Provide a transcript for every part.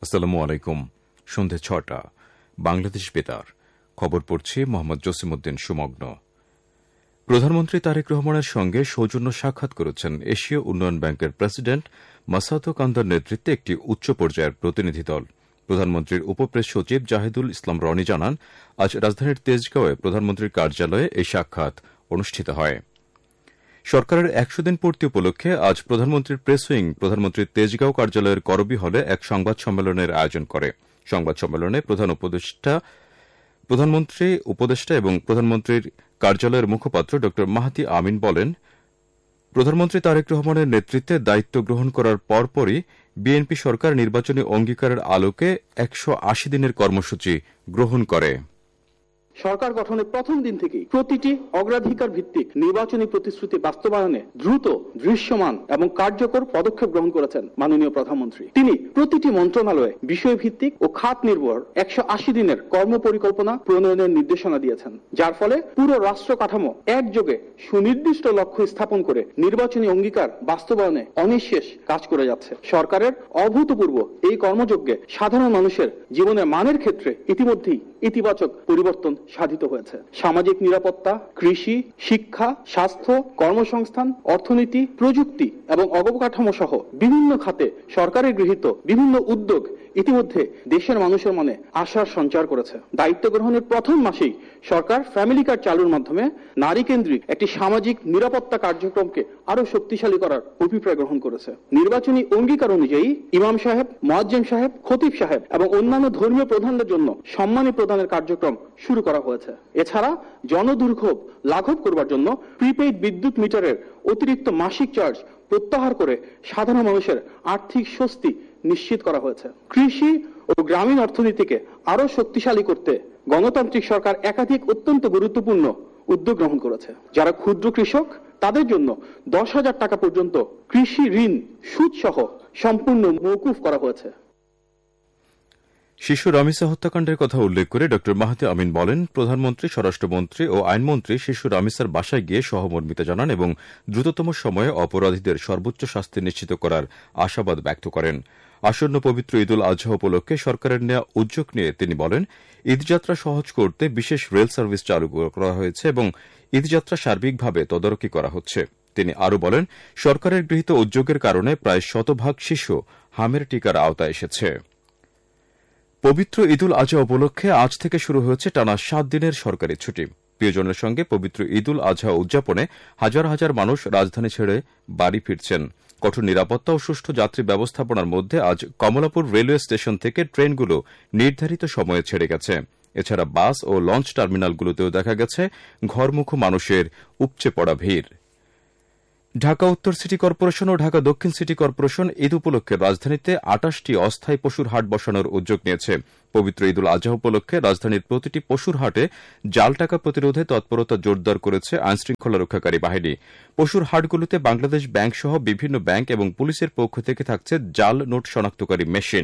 আসসালামু আলাইকুম। সন্ধে ৬টা, বাংলাদেশ বেতার। খবর পড়ছি মোহাম্মদ জসিমউদ্দিন সুমগ্ন। প্রধানমন্ত্রী তারেক রহমানের সঙ্গে সৌজন্য সাক্ষাৎ করেছেন এশীয় উন্নয়ন ব্যাংকের প্রেসিডেন্ট মাসাতো কান্দার নেতৃত্বে একটি উচ্চ পর্যায়ের প্রতিনিধি দল। প্রধানমন্ত্রীর উপপ্রেস সচিব জাহিদুল ইসলাম রনি জানান, আজ রাজধানীর তেজগাঁওয়ে প্রধানমন্ত্রীর কার্যালয়ে এই সাক্ষাৎ অনুষ্ঠিত হয়। সরকারের ১০০ দিন পূর্তি উপলক্ষে আজ প্রধানমন্ত্রীর প্রেস উইং প্রধানমন্ত্রীর তেজগাঁও কার্যালয়ের করবি হলে এক সংবাদ সম্মেলনের আয়োজন করে। সংবাদ সম্মেলনে প্রধানমন্ত্রী উপদেষ্টা এবং প্রধানমন্ত্রীর কার্যালয়ের মুখপাত্র ড মাহাতি আমিন বলেন, প্রধানমন্ত্রী তারেক রহমানের নেতৃত্বে দায়িত্ব গ্রহণ করার পরপরই বিএনপি সরকার নির্বাচনী অঙ্গীকারের আলোকে ১৮০ দিনের কর্মসূচি গ্রহণ করে। সরকার গঠনের প্রথম দিন থেকেই প্রতিটি অগ্রাধিকার ভিত্তিক নির্বাচনী প্রতিশ্রুতি বাস্তবায়নে দ্রুত, দৃশ্যমান এবং কার্যকর পদক্ষেপ গ্রহণ করেছেন মাননীয় প্রধানমন্ত্রী। তিনি প্রতিটি মন্ত্রণালয়ে বিষয়ভিত্তিক ও খাত নির্ভর ১৮০ দিনের কর্মপরিকল্পনা প্রণয়নের নির্দেশনা দিয়েছেন, যার ফলে পুরো রাষ্ট্র কাঠামো একযোগে সুনির্দিষ্ট লক্ষ্য স্থাপন করে নির্বাচনী অঙ্গীকার বাস্তবায়নে অনিঃশেষ কাজ করে যাচ্ছে। সরকারের অভূতপূর্ব এই কর্মযজ্ঞে সাধারণ মানুষের জীবনের মানের ক্ষেত্রে ইতিমধ্যেই ইতিবাচক পরিবর্তন সাধিত হয়েছে। সামাজিক নিরাপত্তা, কৃষি, শিক্ষা, স্বাস্থ্য, কর্মসংস্থান, অর্থনীতি, প্রযুক্তি এবং অবকাঠামো সহ বিভিন্ন খাতে সরকারের গৃহীত বিভিন্ন উদ্যোগ ইতিমধ্যে দেশের মানুষের মনে আশার সঞ্চার করেছে। দায়িত্ব গ্রহণের প্রথম মাসেই সরকার ফ্যামিলি কার্ড চালুর মাধ্যমে নারী কেন্দ্রিক একটি সামাজিক নিরাপত্তা কার্যক্রমকে আরো শক্তিশালী করার অভিপ্রায় গ্রহণ করেছে। নির্বাচনী অঙ্গীকার অনুযায়ী ইমাম সাহেব, মুয়াজ্জিন সাহেব, খতিব সাহেব এবং অন্যান্য ধর্মীয় প্রধানদের জন্য সম্মানী প্রদানের কার্যক্রম শুরু করা হয়েছে। এছাড়া জনদুর্ভোগ লাঘব করবার জন্য প্রিপেইড বিদ্যুৎ মিটারের অতিরিক্ত মাসিক চার্জ প্রত্যাহার করে সাধারণ মানুষের আর্থিক স্বস্তি নিশ্চিত করা হয়েছে। কৃষি ও গ্রামীণ অর্থনীতিকে আরো শক্তিশালী করতে গণতান্ত্রিক সরকার একাধিক অত্যন্ত গুরুত্বপূর্ণ উদ্যোগ গ্রহণ করেছে। যারা ক্ষুদ্র কৃষক, তাদের জন্য ১০,০০০ টাকা পর্যন্ত কৃষি ঋণ সুদ সহ সম্পূর্ণ মওকুফ করা হয়েছে। শিশু রামিসা হত্যাকাণ্ডের কথা উল্লেখ করে ড মাহাতি আমিন বলেন, প্রধানমন্ত্রী, স্বরাষ্ট্রমন্ত্রী ও আইনমন্ত্রী শিশু রামিসার বাসায় গিয়ে সহমর্মিতা জানান এবং দ্রুততম সময়ে অপরাধীদের সর্বোচ্চ শাস্তি নিশ্চিত করার আশাবাদ ব্যক্ত করেন। আসন্ন পবিত্র ঈদ উল আজহা উপলক্ষে সরকারের নেওয়া উদ্যোগ নিয়ে তিনি বলেন, ঈদযাত্রা সহজ করতে বিশেষ রেল সার্ভিস চালু করা হয়েছে এবং ঈদযাত্রা সার্বিকভাবে তদারকি করা হচ্ছে। তিনি আরও বলেন, সরকারের গৃহীত উদ্যোগের কারণে প্রায় ১০০% শিশু হামের টিকার আওতায় এসেছে। পবিত্র ঈদ উল আজহা উপলক্ষে আজ থেকে শুরু হয়েছে টানা ৭ দিনের সরকারি ছুটি। প্রিয়জনের সঙ্গে পবিত্র ঈদ উল আজহা উদযাপনে হাজার হাজার মানুষ রাজধানী ছেড়ে বাড়ি ফিরছেন। কঠোর নিরাপত্তা ও সুষ্ঠু যাত্রী ব্যবস্থাপনার মধ্যে আজ কমলাপুর রেলওয়ে স্টেশন থেকে ট্রেনগুলো নির্ধারিত সময়ে ছেড়ে গেছে। এছাড়া বাস ও লঞ্চ টার্মিনালগুলোতেও দেখা গেছে ঘরমুখো মানুষের উপচে পড়া ভিড়। ঢাকা উত্তর সিটি কর্পোরেশন ও ঢাকা দক্ষিণ সিটি কর্পোরেশন ঈদ উপলক্ষে রাজধানীতে ২৮টি অস্থায়ী পশুর হাট বসানোর উদ্যোগ নিয়েছে। পবিত্র ঈদ উল আজহা উপলক্ষে রাজধানীর প্রতিটি পশুর হাটে জাল টাকা প্রতিরোধে তৎপরতা জোরদার করেছে আইনশৃঙ্খলা রক্ষাকারী বাহিনী। পশুর হাটগুলোতে বাংলাদেশ ব্যাংক সহ বিভিন্ন ব্যাংক এবং পুলিশের পক্ষ থেকে থাকছে জাল নোট শনাক্তকারী মেশিন।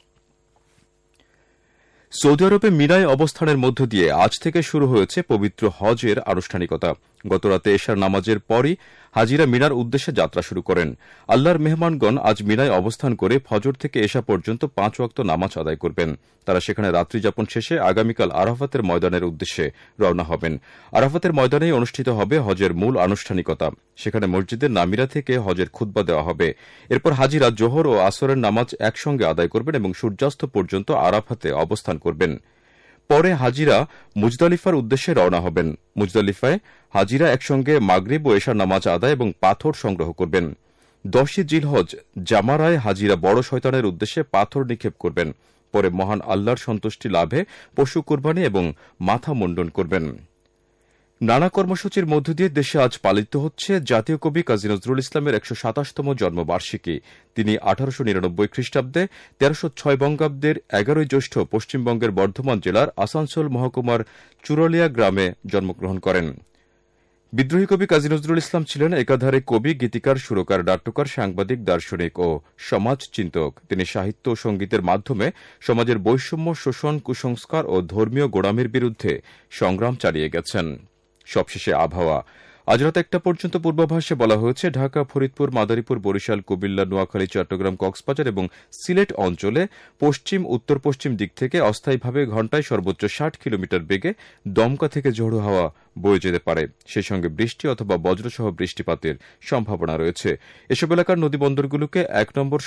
সৌদি আরবে মিনায় অবস্থানের মধ্য দিয়ে আজ থেকে শুরু হয়েছে পবিত্র হজের আনুষ্ঠানিকতা। গতরাতে এশার নামাজের পরই হাজিরা মিনার উদ্দেশ্যে যাত্রা শুরু করেন। আল্লাহর মেহমানগণ আজ মিনায় অবস্থান করে ফজর থেকে এশা পর্যন্ত ৫ ওয়াক্ত নামাজ আদায় করবেন। তারা সেখানে রাত্রিযাপন শেষে আগামীকাল আরাফাতের ময়দানের উদ্দেশ্যে রওনা হবেন। আরাফাতের ময়দানেই অনুষ্ঠিত হবে হজের মূল আনুষ্ঠানিকতা। সেখানে মসজিদের নামিরা থেকে হজের খুতবা দেওয়া হবে। এরপর হাজিরা জোহর ও আসরের নামাজ একসঙ্গে আদায় করবেন এবং সূর্যাস্ত পর্যন্ত আরাফাতে অবস্থান করবেন। পরে হাজিরা মুজদালিফার উদ্দেশ্যে রওনা হবেন। মুজদালিফায় হাজিরা একসঙ্গে মাগরিব ও এশার নামাজ আদায় এবং পাথর সংগ্রহ করবেন। ১০ই জিলহজ জামারায় হাজিরা বড় শয়তানের উদ্দেশ্যে পাথর নিক্ষেপ করবেন। পরে মহান আল্লাহর সন্তুষ্টি লাভে পশু কোরবানি এবং মাথা মুন্ডন করবেন। নানা কর্মসূচির মধ্য দিয়ে দেশে আজ পালিত হচ্ছে জাতীয় কবি কাজী নজরুল ইসলামের ১০৭তম জন্মবার্ষিকী। তিনি ১৮৯৯ খ্রিস্টাব্দে ১৩০৬ বঙ্গাব্দের ১১ জ্যৈষ্ঠ পশ্চিমবঙ্গের বর্ধমান জেলার আসানসোল মহকুমার চুরলিয়া গ্রামে জন্মগ্রহণ করেন। বিদ্রোহী কবি কাজী নজরুল ইসলাম ছিলেন একাধারে কবি, গীতিকার, সুরকার, নাট্যকার, সাংবাদিক, দার্শনিক ও সমাজচিন্তক। তিনি সাহিত্য ও সঙ্গীতের মাধ্যমে সমাজের বৈষম্য, শোষণ, কুসংস্কার ও ধর্মীয় গোঁড়ামির বিরুদ্ধে সংগ্রাম চালিয়ে গেছেন। সবশেষে আবহাওয়া। আজ রাত 1টা পর্যন্ত পূর্বাভাসে বলা হয়েছে ঢাকা, ফরিদপুর, মাদারীপুর, বরিশাল, কুমিল্লা, নোয়াখালী, চট্টগ্রাম, কক্সবাজার এবং সিলেট অঞ্চলে পশ্চিম উত্তর পশ্চিম দিক থেকে অস্থায়ীভাবে ঘণ্টায় সর্বোচ্চ 60 কিলোমিটার বেগে দমকা থেকে ঝোড়ো হাওয়া বয়ে যেতে পারে। সেই সঙ্গে বৃষ্টি অথবা বজ্রসহ বৃষ্টিপাতের সম্ভাবনা রয়েছে। এসব এলাকার নদীবন্দরগুলোকে 1 নম্বর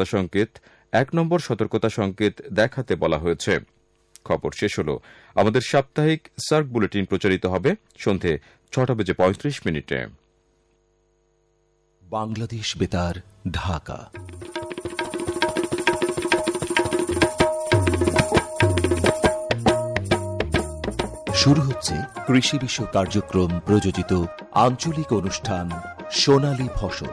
সতর্কতা সংকেত দেখাতে বলা হয়েছে। খবর শেষ হল। আমাদের সাপ্তাহিক সার্ক বুলেটিন প্রচারিত হবে সন্ধে 6:35। বাংলাদেশ বেতার, ঢাকা। শুরু হচ্ছে কৃষি বিষয়ক কার্যক্রম প্রযোজিত আঞ্চলিক অনুষ্ঠান সোনালী ফসল।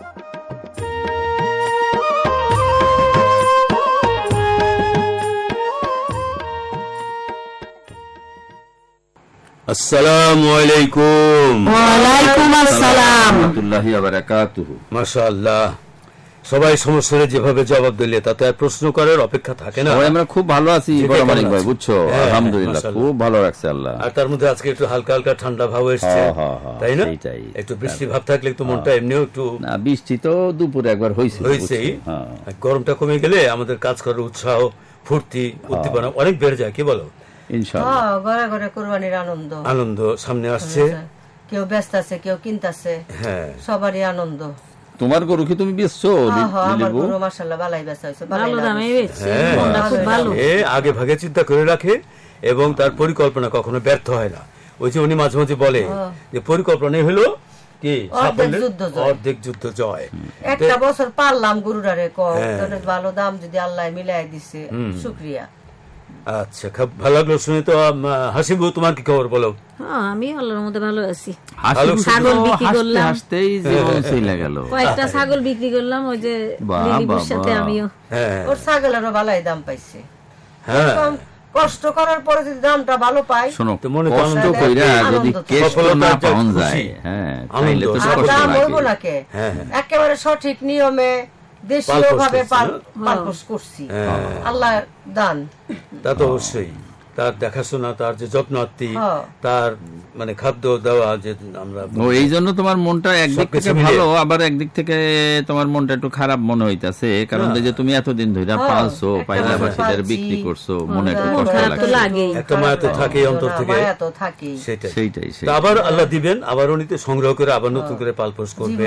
আসসালামু আলাইকুম। ওয়ালাইকুম আসসালাম রাহমাতুল্লাহি ওয়া বারাকাতুহু। মাশাআল্লাহ, সবাই সমস্যার যেভাবে জবাব দিলে তাতে আর প্রশ্ন করার অপেক্ষা থাকে না। আমরা খুব ভালো আছি বড় মানিক ভাই, বুঝছো? আলহামদুলিল্লাহ, খুব ভালো রাখছে আল্লাহ। আর তার মধ্যে আজকে একটু হালকা হালকা ঠান্ডা ভাব এসেছে, তাই না? একটু বৃষ্টি ভাব থাকলে একটু মনটা এমনিও একটু, না বৃষ্টি তো দুপুরে একবার হয়েছেই, গরমটা কমে গেলে আমাদের কাজ করার উৎসাহ, ফুর্তি, উদ্দীপনা অনেক বেড়ে যায়। কি বলো? ইনশাআল্লাহ ঘরে ঘরে কুরবানির আনন্দ সামনে আসছে। কেউ ব্যস্ত আছে, কেউ কিনতাছে, সবারই আনন্দ। তোমার গরু কি তুমি বেচছো? আমার গরু মাশাআল্লাহ ভালোই বেচা হইছে, ভালো দামে বেচছে, মনটা খুব ভালো। আগে ভাগে চিন্তা করে রাখে এবং তার পরিকল্পনা কখনো ব্যর্থ হয় না। ওই যে উনি মাঝে মাঝে বলে যে পরিকল্পনাই হলো কি অর্ধেক যুদ্ধ জয়। একটা বছর পারলাম গরুটারে, ভালো দাম যদি আল্লাহ মিলাই দিছে, শুকরিয়া। আচ্ছা, খুব ভালো লাগলো শুনে। তো হাসিবু, তোমার কি খবর বলো? আমি আল্লাহর মধ্যে ভালো আছি। ছাগল বিক্রি করলাম, হাসতেই জীবন চলে গেল। কয়েকটা ছাগল বিক্রি করলাম, ওই যে লিলিপুর সাথে আমিও। ওর ছাগলেরও ভালোই দাম পাইছে। কষ্ট করার পরে যদি দামটা ভালো পাই, শোনো, কষ্ট কইরা যদি কেষ্ট না পাওয়া যায়, তাইলে তো কষ্ট লাগে। একেবারে সঠিক নিয়মে দেশীয় ভাবে পালন করছি, আল্লাহ দান। তা তো অবশ্যই তার দেখাশোনা, তার যে যত্নার্থী, তার মানে খাদ্য দেওয়া, যে আমরা এই জন্য তোমার মনটা একদিক থেকে ভালো, আবার একদিক থেকে তোমার মনটা একটু খারাপ মনে হইতাছে, কারণ যে তুমি এতদিন ধরে পালছো, পাইলে আবার সেটা বিক্রি করছো, মনে একটু কষ্ট লাগে, একটা মায়া তো থাকে অন্তর থেকে। সেইটাই আবার আল্লাহ দিবেন, আবার উনিতে সংগ্রহ করে আবার নতুন করে পালপোষ করবে।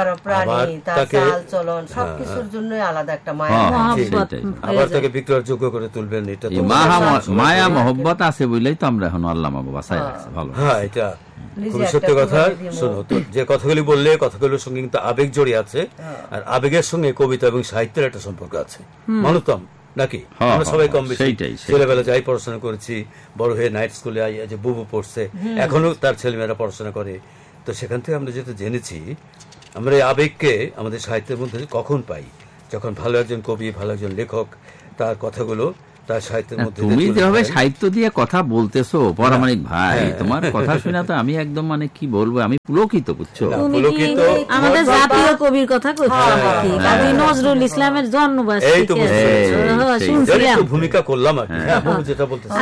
আবার তাকে বিক্রয়ের যোগ্য করে তুলবেন। এটা তো মায়া মহব্বত আছে বলেই তো আমরা এখন আল্লাহ বাসায় রাখছি। ভালো, এটা খুবই সত্য কথা। শোনো তো, যে কথাগুলি বললে, কথাগুলোর সঙ্গে কিন্তু আবেগ জড়িয়ে আছে, আর আবেগের সঙ্গে কবিতা এবং সাহিত্যের একটা সম্পর্ক আছে, মানতাম নাকি? আমরা সবাই কম বেশি ছেলেবেলা যাই পড়াশোনা করেছি, বড় হয়ে নাইট স্কুলে যে বুবু পড়ছে, এখনো তার ছেলেমেয়েরা পড়াশোনা করে। তো সেখান থেকে আমরা যেটা জেনেছি, আমরা এই আবেগকে আমাদের সাহিত্যের মধ্যে কখন পাই? যখন ভালো একজন কবি, ভালো একজন লেখক তার কথাগুলো তার সাহিত্যের মধ্যে। তুমি যেভাবে সাহিত্য দিয়ে কথা বলতেছো পরামানিক ভাই, তোমার কথা শুনে তো আমি একদম মানে কি বলবো, আমি পুলকিত, বুঝছো? আমাদের জাতীয় কবির কথা কবি নজরুল ইসলামের জন্মবার্ষিকী ভূমিকা করলাম আর কি, যেটা বলতেছি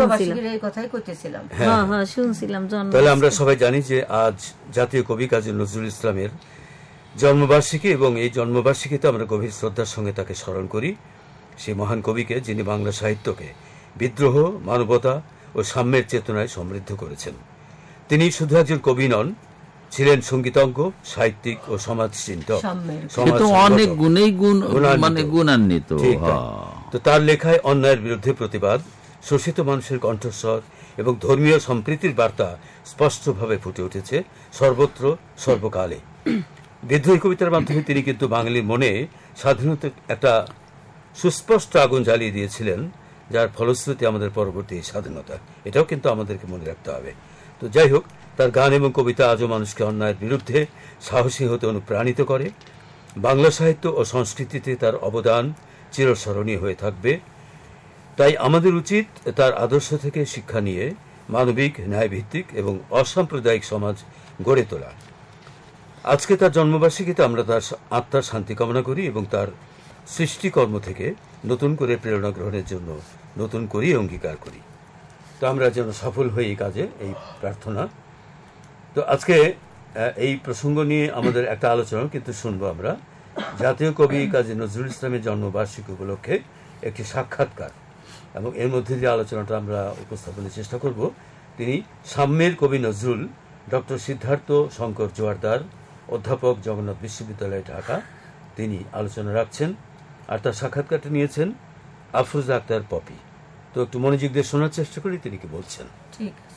শুনছিলাম। তাহলে আমরা সবাই জানি যে আজ জাতীয় কবি কাজী নজরুল ইসলামের জন্মবার্ষিকী, এবং এই জন্মবার্ষিকীতে আমরা গভীর শ্রদ্ধার সঙ্গে তাকে স্মরণ করি, সেই মহান কবিকে, যিনি বাংলা সাহিত্যকে বিদ্রোহ, মানবতা ও সাম্যের চেতনায় সমৃদ্ধ করেছেন। তিনি শুধু একজন কবি নন, ছিলেন সঙ্গীতজ্ঞ, সাহিত্যিক ও সমাজচিন্তক। অনেক গুণান্বিত। তো তার লেখায় অন্যায়ের বিরুদ্ধে প্রতিবাদ, শোষিত মানুষের কণ্ঠস্বর এবং ধর্মীয় সম্প্রীতির বার্তা স্পষ্টভাবে ফুটে উঠেছে সর্বত্র সর্বকালে। বিদ্রোহী কবিতার মাধ্যমে তিনি কিন্তু বাঙালির মনে স্বাধীনতার একটা সুস্পষ্ট আগুন জ্বালিয়ে দিয়েছিলেন, যার ফলশ্রুতি আমাদের পরবর্তী স্বাধীনতা। এটাও কিন্তু আমাদেরকে মনে রাখতে হবে। তো যাই হোক, তার গান এবং কবিতা আজও মানুষকে অন্যায়ের বিরুদ্ধে সাহসী হতে অনুপ্রাণিত করে। বাংলা সাহিত্য ও সংস্কৃতিতে তার অবদান চিরস্মরণীয় হয়ে থাকবে। তাই আমাদের উচিত তার আদর্শ থেকে শিক্ষা নিয়ে মানবিক, ন্যায়ভিত্তিক এবং অসাম্প্রদায়িক সমাজ গড়ে তোলা। আজকে তার জন্মবার্ষিকীতে আমরা তার আত্মার শান্তি কামনা করি এবং তার সৃষ্টিকর্ম থেকে নতুন করে প্রেরণা গ্রহণের জন্য নতুন করে অঙ্গীকার করি। তো আমরা যেন সফল হই এই কাজে, এই প্রার্থনা। তো আজকে এই প্রসঙ্গ নিয়ে আমাদের একটা আলোচনা কিন্তু শুনবো আমরা জাতীয় কবি কাজী নজরুল ইসলামের জন্মবার্ষিকী উপলক্ষে একটি সাক্ষাৎকার, এবং এর মধ্যে যে আলোচনাটা আমরা উপস্থাপনের চেষ্টা করব, তিনি সাম্যের কবি নজরুল ডক্টর সিদ্ধার্থ শঙ্কর জোয়ারদার, অধ্যাপক, জগন্নাথ বিশ্ববিদ্যালয়, ঢাকা, তিনি আলোচনা রাখছেন। আর তার সাক্ষাৎকারটা নিয়েছেন আফরোজা আক্তার পপি। তো একটু মনোযোগ দিয়ে শোনার চেষ্টা করি তিনি কি বলছেন। ঠিক আছে।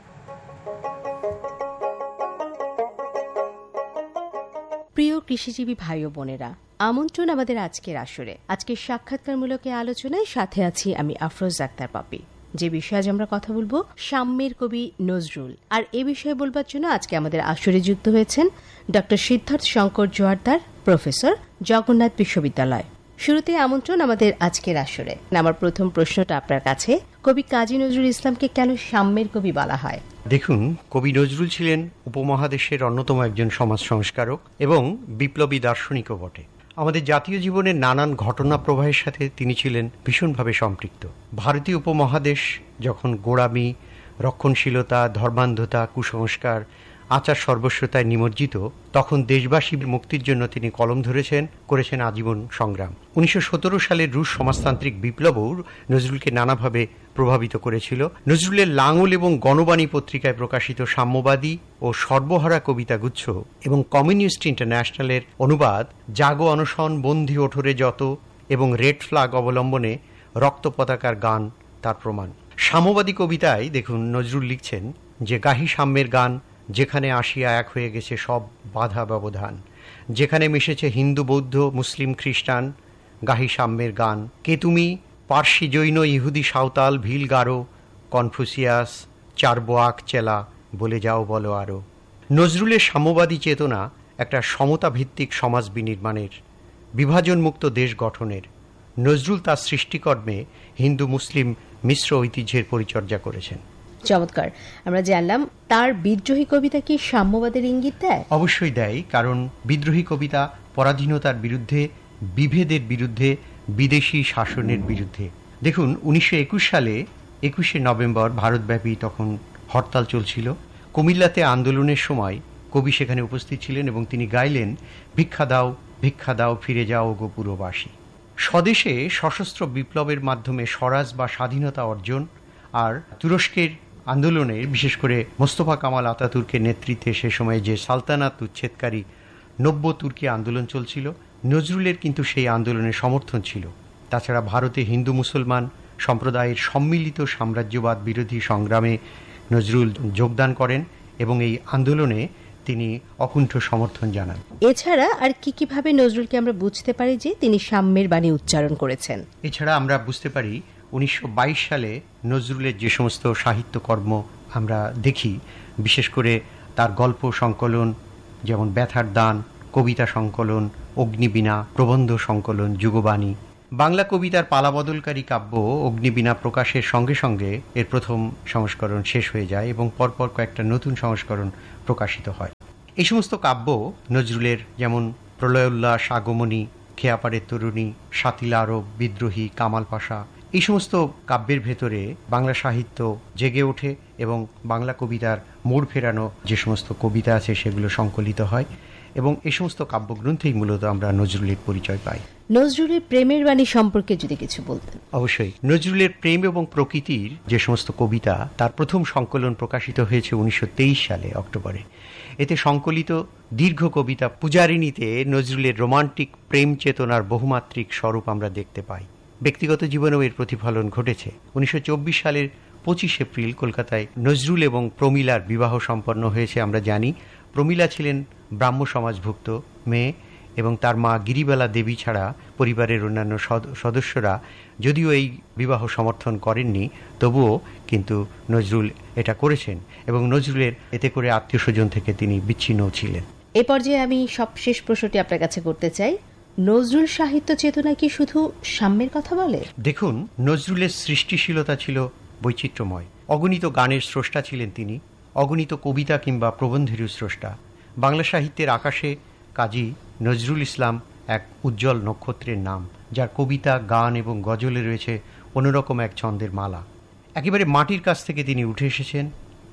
প্রিয় কৃষিজীবী ভাই ও বোনেরা, আমন্ত্রণ আমাদের আজকের আসরে। আজকের সাক্ষাৎকারমূলক আলোচনায় সাথে আছি আমি আফরোজা আক্তার পপি। যে বিষয়ে আজ আমরা কথা বলবো, সাম্যের কবি নজরুল। আর এ বিষয়ে বলবার জন্য আজকে আমাদের আসরে যুক্ত হয়েছেন ডক্টর সিদ্ধার্থ শঙ্কর জোয়ারদার, প্রফেসর, জগন্নাথ বিশ্ববিদ্যালয়। শুরুতে আমন্ত্রণ আমাদের আজকের আসরে। আমার প্রথম প্রশ্নটা আপনার কাছে, কবি কাজী নজরুল ইসলামকে কেন সাম্যের কবি বলা হয়? দেখুন, কবি নজরুল ছিলেন উপমহাদেশের অন্যতম একজন সমাজ সংস্কারক এবং বিপ্লবী দার্শনিকও বটে। আমাদের জাতীয় জীবনের নানান ঘটনা প্রবাহের সাথে তিনি ছিলেন ভীষণভাবে সম্পৃক্ত। ভারতীয় উপমহাদেশ যখন গোঁড়ামি, রক্ষণশীলতা, ধর্মান্ধতা, কুসংস্কার, আচার সর্বস্বতায় নিমজ্জিত, তখন দেশবাসীর মুক্তির জন্য তিনি কলম ধরেছেন, করেছেন আজীবন সংগ্রাম। 1917 সালের রুশ সমাজতান্ত্রিক বিপ্লবও নজরুলকে নানাভাবে প্রভাবিত করেছিল। নজরুলের লাঙল এবং গণবাণী পত্রিকায় প্রকাশিত সাম্যবাদী ও সর্বহারা কবিতাগুচ্ছ এবং কমিউনিস্ট ইন্টারন্যাশনালের অনুবাদ জাগো অনশন, বন্দী ওঠরে যত এবং রেড ফ্ল্যাগ অবলম্বনে রক্ত পতাকার গান তার প্রমাণ। সাম্যবাদী কবিতায় দেখুন নজরুল লিখছেন যে গাহি সাম্যের গান, যেখানে আসিয়া এক হয়ে গেছে সব বাধা ব্যবধান, যেখানে মিশেছে হিন্দু, বৌদ্ধ, মুসলিম, খ্রিস্টান, গাহি সাম্যের গান। কে তুমি? পার্সি, জৈন, ইহুদি, সাঁওতাল, ভিল, গারো, কনফুসিয়াস, চারবোয়াক, চেলা, বলে যাও বলো আরো। নজরুলের সাম্যবাদী চেতনা একটা সমতা ভিত্তিক সমাজ বিনির্মাণের, বিভাজনমুক্ত দেশ গঠনের। নজরুল তার সৃষ্টিকর্মে হিন্দু মুসলিম মিশ্র ঐতিহ্যের পরিচর্যা করেছেন। চমৎকার। আমরা জানলাম তার বিদ্রোহী কবিতা কি সাম্যবাদের ইঙ্গিত দেয়? অবশ্যই দেয়, কারণ বিদ্রোহী কবিতা পরাধীনতার বিরুদ্ধে, বিভেদের বিরুদ্ধে, বিদেশি শাসনের বিরুদ্ধে। দেখুন 1921 সালে 21শে নভেম্বর ভারতব্যাপী তখন হরতাল চলছিল। কুমিল্লাতে আন্দোলনের সময় কবি সেখানে উপস্থিত ছিলেন এবং তিনি গাইলেন, ভিক্ষা দাও, ভিক্ষা দাও, ফিরে যাও গো পুরবাসী। স্বদেশে সশস্ত্র বিপ্লবের মাধ্যমে স্বরাজ বা স্বাধীনতা অর্জন, আর তুরস্কের আন্দোলনে, বিশেষ করে মোস্তফা কামাল আতাতুর্কের নেতৃত্বে সে সময় যে সালতানাত উচ্ছেদকারী নব্য তুর্কি আন্দোলন চলছিল, নজরুলের কিন্তু সেই আন্দোলনের সমর্থন ছিল। তাছাড়া ভারতে হিন্দু মুসলমান সম্প্রদায়ের সম্মিলিত সাম্রাজ্যবাদ বিরোধী সংগ্রামে নজরুল যোগদান করেন এবং এই আন্দোলনে তিনি অকুণ্ঠ সমর্থন জানান। এছাড়া আর কিভাবে নজরুলকে আমরা বুঝতে পারি যে তিনি সাম্যের বাণী উচ্চারণ করেছেন? এছাড়া আমরা বুঝতে পারি 1922 সালে নজরুলের যে সমস্ত সাহিত্যকর্ম আমরা দেখি, বিশেষ করে তার গল্প সংকলন যেমন ব্যথার দান, কবিতা সংকলন, অগ্নিবীণা, প্রবন্ধ সংকলন, যুগবাণী। বাংলা কবিতার পালাবদলকারী কাব্য অগ্নিবীণা প্রকাশের সঙ্গে সঙ্গে এর প্রথম সংস্করণ শেষ হয়ে যায় এবং পরপর কয়েকটা নতুন সংস্করণ প্রকাশিত হয়। এই সমস্ত কাব্য নজরুলের যেমন প্রলয়োল্লাস, আগমনী, খেয়াপাড়ের তরুণী, সাতিলা আরব, বিদ্রোহী, কামাল পাশা, এই সমস্ত কাব্যের ভেতরে বাংলা সাহিত্য জেগে ওঠে এবং বাংলা কবিতার মোড় ফেরানো যে সমস্ত কবিতা আছে সেগুলো সংকলিত হয় এবং এই সমস্ত কাব্যগ্রন্থেই মূলত আমরা নজরুলের পরিচয় পাই। নজরুলের প্রেমের বাণী সম্পর্কে যদি কিছু বলতেন। অবশ্যই। নজরুলের প্রেম এবং প্রকৃতির যে সমস্ত কবিতা, তার প্রথম সংকলন প্রকাশিত হয়েছে 1923 সালে অক্টোবরে। এতে সংকলিত দীর্ঘ কবিতা পূজারিণীতে নজরুলের রোমান্টিক প্রেম চেতনার বহুমাত্রিক স্বরূপ আমরা দেখতে পাই। ব্যক্তিগত জীবনেও এর প্রতিফলন ঘটেছে। 1924 সালের 25 এপ্রিল কলকাতায় নজরুল এবং প্রমীলার বিবাহ সম্পন্ন হয়েছে। আমরা জানি প্রমীলা ছিলেন ব্রাহ্ম সমাজভুক্ত মেয়ে এবং তার মা গিরিবালা দেবী ছাড়া পরিবারের অন্যান্য সদস্যরা যদিও এই বিবাহ সমর্থন করেননি, তবুও কিন্তু নজরুল এটা করেছেন এবং নজরুলের এতে করে আত্মীয় স্বজন থেকে তিনি বিচ্ছিন্ন ছিলেন। এ পর্যায়ে আমি সবশেষ প্রশ্নটি আপনার কাছে করতে চাই, নজরুল সাহিত্য চেতনা কি শুধু সাম্যের কথা বলে? দেখুন, নজরুলের সৃষ্টিশীলতা ছিল বৈচিত্র্যময়। অগণিত গানের স্রষ্টা ছিলেন তিনি, অগণিত কবিতা কিংবা প্রবন্ধেরও স্রষ্টা। বাংলা সাহিত্যের আকাশে কাজী নজরুল ইসলাম এক উজ্জ্বল নক্ষত্রের নাম, যার কবিতা, গান এবং গজলে রয়েছে অন্যরকম এক ছন্দের মালা। একেবারে মাটির কাছ থেকে তিনি উঠে এসেছেন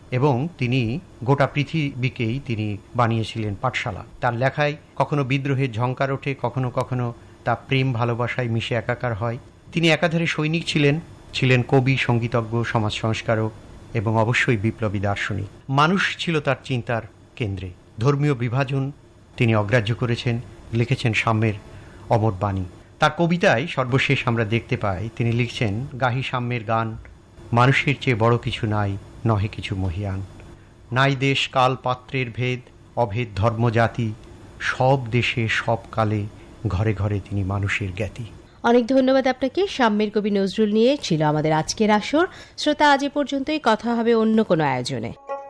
এবং তিনি গোটা পৃথিবীকেই তিনি বানিয়েছিলেন পাঠশালা। তার লেখায় কখনো বিদ্রোহের ঝঙ্কার ওঠে, কখনো কখনো তা প্রেম ভালোবাসায় মিশে একাকার হয়। তিনি একাধারে সৈনিক ছিলেন কবি, সঙ্গীতজ্ঞ, সমাজ সংস্কারক এবং অবশ্যই বিপ্লবী দার্শনিক। মানুষ ছিল তার চিন্তার কেন্দ্রে। ধর্মীয় বিভাজন তিনি অগ্রাহ্য করেছেন, লিখেছেন সাম্যের অমর বাণী। তার কবিতায় সর্বশেষ আমরা দেখতে পাই তিনি লিখছেন, গাহি সাম্যের গান, মানুষের চেয়ে বড় কিছু নাই, নহে কিছু মহিয়ান। নাই দেশ কাল পাত্রের ভেদ, অভেদ ধর্ম জাতি, সব দেশে সব কালে ঘরে ঘরে তিনি মানুষের জ্ঞাতি। অনেক ধন্যবাদ আপনাকে। সাম্যের কবি নজরুল নিয়ে ছিল আমাদের আজকের আসর। শ্রোতা, আজ এ পর্যন্তই, কথা হবে অন্য কোনো আয়োজনে।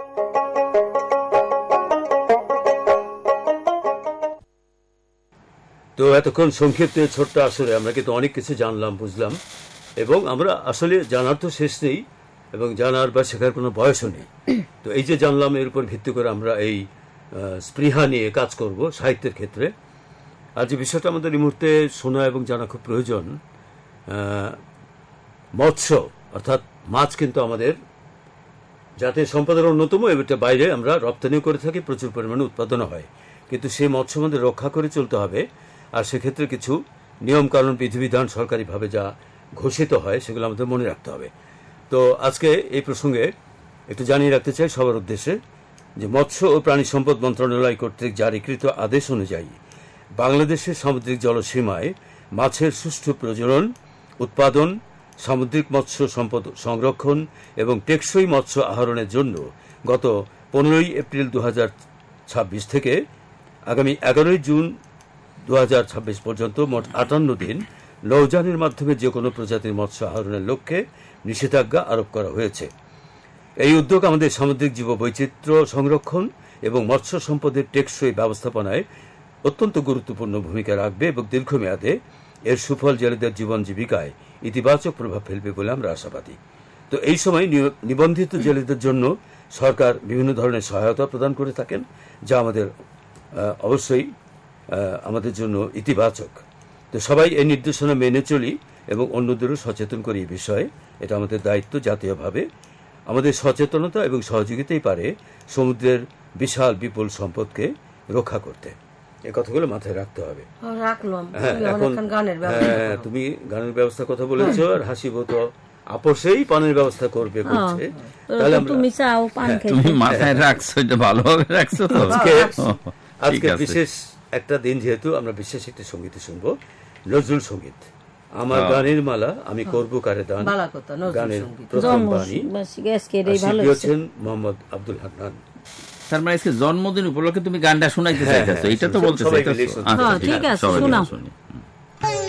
তো এতক্ষণ সংক্ষিপ্ত ছোট্ট আসরে আমরা কিন্তু অনেক কিছু জানলাম, বুঝলাম, এবং আমরা আসলে জানার তো শেষ নেই এবং জানার বা শেখার কোনো বয়সও নেই। তো এই যে জানলাম, এর উপর ভিত্তি করে আমরা এই স্পৃহা নিয়ে কাজ করব সাহিত্যের ক্ষেত্রে। আর যে বিষয়টা আমাদের এই মুহূর্তে শোনা এবং জানা খুব প্রয়োজন, মৎস্য অর্থাৎ মাছ কিন্তু আমাদের জাতীয় সম্পদের অন্যতম, এটা বাইরে আমরা রপ্তানিও করে থাকি, প্রচুর পরিমাণে উৎপাদন হয়। কিন্তু সেই মৎস্য আমাদের রক্ষা করে চলতে হবে, আর সেক্ষেত্রে কিছু নিয়মকানুন বিধিবিধান সরকারিভাবে যা ঘোষিত হয় সেগুলো আমাদের মনে রাখতে হবে। তো আজকে এই প্রসঙ্গে একটু জানিয়ে রাখতে চাই সবার উদ্দেশ্যে যে মৎস্য ও প্রাণী সম্পদ মন্ত্রণালয় কর্তৃক জারিকৃত আদেশ অনুযায়ী বাংলাদেশের সামুদ্রিক জলসীমায় মাছের সুষ্ঠু প্রজনন, উৎপাদন, সামুদ্রিক মৎস্য সম্পদ সংরক্ষণ এবং টেকসই মৎস্য আহরণের জন্য গত 15 এপ্রিল 2026 থেকে আগামী 11 জুন 2026 পর্যন্ত মোট 58 দিন নৌযানের মাধ্যমে যে কোনো প্রজাতির মৎস্য আহরণের লক্ষ্যে নিষেধাজ্ঞা আরোপ করা হয়েছে। এই উদ্যোগ আমাদের সামুদ্রিক জীববৈচিত্র্য সংরক্ষণ এবং মৎস্য সম্পদের টেকসই ব্যবস্থাপনায় অত্যন্ত গুরুত্বপূর্ণ ভূমিকা রাখবে এবং দীর্ঘমেয়াদে এর সুফল জেলেদের জীবন জীবিকায় ইতিবাচক প্রভাব ফেলবে বলে আমরা আশাবাদী। তো এই সময় নিবন্ধিত জেলেদের জন্য সরকার বিভিন্ন ধরনের সহায়তা প্রদান করে থাকেন, যা আমাদের অবশ্যই আমাদের জন্য ইতিবাচক। তো সবাই এই নির্দেশনা মেনে চলি এবং অন্যদেরও সচেতন করি এই বিষয়ে। এটা আমাদের দায়িত্ব জাতীয়ভাবে। আমাদের সচেতনতা এবং সহযোগিতাই পারে সমুদ্রের বিশাল বিপুল সম্পদকে রক্ষা করতে। এই কথাগুলো মাথায় রাখতে হবে। এখন তুমি গানের ব্যবস্থার কথা বলেছো, আর হাসিব তো আপোষেই পানের ব্যবস্থা করবে করছে, তাহলে তুমি চাও পান খেতে, তুমি মাথায় রাখছো, এটা ভালোভাবে রাখছো তো। আজকে বিশেষ একটা দিন, যেহেতু আমরা বিশেষ একটা সঙ্গীত শুনবো, নজরুল সঙ্গীত। আমার গানের মালা আমি করব কারে দান, গানের প্রথম বাণী শিখিয়েছেন মোহাম্মদ আব্দুল হান্নান। তার মানে আজকে জন্মদিন উপলক্ষে তুমি গানটা শোনাইতে চাইতেছো, এটা তো বলতে চাইতেছো। ঠিক আছে, শোনাও।